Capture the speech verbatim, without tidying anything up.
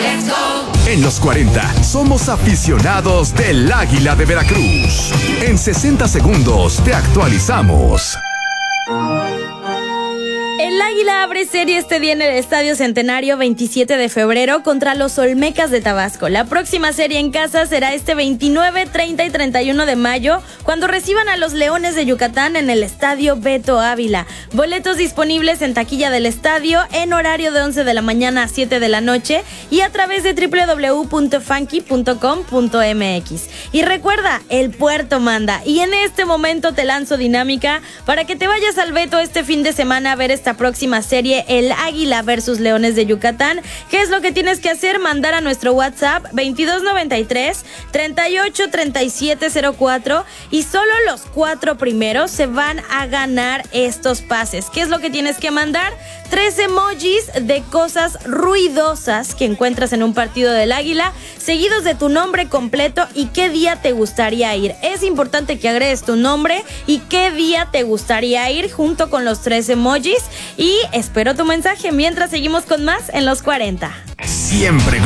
En los cuarenta somos aficionados del Águila de Veracruz. En sesenta segundos te actualizamos. El Águila abre serie este día en el Estadio Centenario veintisiete de febrero contra los Olmecas de Tabasco. La próxima serie en casa será este veintinueve, treinta y treinta y uno de mayo, cuando reciban a los Leones de Yucatán en el Estadio Beto Ávila. Boletos disponibles en taquilla del estadio en horario de once de la mañana a siete de la noche y a través de doble u doble u doble u punto funky punto com punto m x. Y recuerda, el puerto manda. Y en este momento te lanzo dinámica para que te vayas al Beto este fin de semana a ver esta próxima serie, el Águila versus Leones de Yucatán. ¿Qué es lo que tienes que hacer? Mandar a nuestro WhatsApp veintidós noventa y tres, treinta y ocho, treinta y siete cero cuatro y solo los cuatro primeros se van a ganar estos pases. ¿Qué es lo que tienes que mandar? Tres emojis de cosas ruidosas que encuentras en un partido del Águila, seguidos de tu nombre completo y qué día te gustaría ir. Es importante que agregues tu nombre y qué día te gustaría ir junto con los tres emojis. Y espero tu mensaje mientras seguimos con más en los cuarenta. Siempre